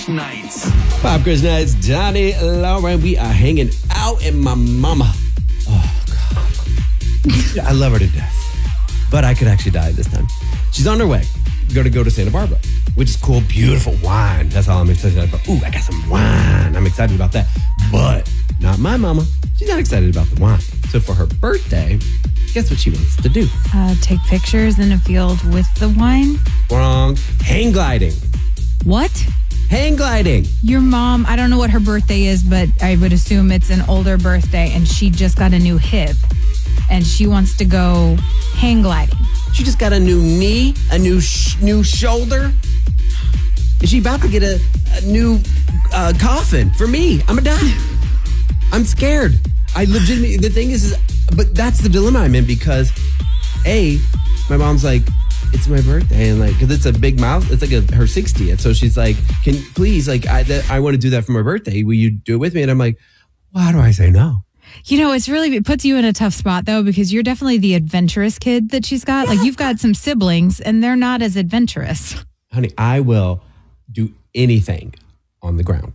Nights. Pop Quiz Nights, Donnie, Lauren. We are hanging out in my mama. Oh, God. I love her to death. But I could actually die this time. She's on her way. Going to go to Santa Barbara, which is cool. Beautiful wine. That's all I'm excited about. Ooh, I got some wine. I'm excited about that. But not my mama. She's not excited about the wine. So for her birthday, guess what she wants to do? Take pictures in a field with the wine. Wrong. Hang gliding. What? Hang gliding. Your mom, I don't know what her birthday is, but I would assume it's an older birthday and she just got a new hip and she wants to go hang gliding. She just got a new knee, a new shoulder. Is she about to get a new coffin for me? I'm gonna die. I'm scared. I legitimately, the thing is, but that's the dilemma I'm in because my mom's like, it's my birthday, and like, because it's a big mile, it's like her 60th. So she's like, can please, like, I want to do that for my birthday. Will you do it with me? And I'm like, well, how do I say no? You know, it puts you in a tough spot though, because you're definitely the adventurous kid that she's got. Like, you've got some siblings and they're not as adventurous. Honey, I will do anything on the ground.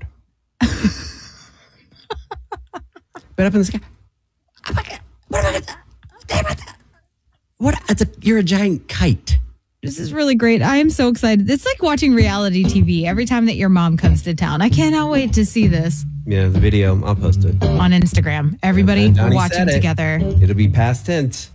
But up in the sky, oh my God, what am I gonna do? You're a giant kite. This is really great. I am so excited. It's like watching reality TV every time that your mom comes to town. I cannot wait to see this. Yeah, the video, I'll post it on Instagram. Everybody watching together. It'll be past tense.